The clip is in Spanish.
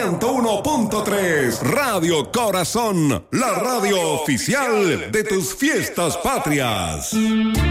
101.3 Radio Corazón, la radio oficial de tus fiestas patrias.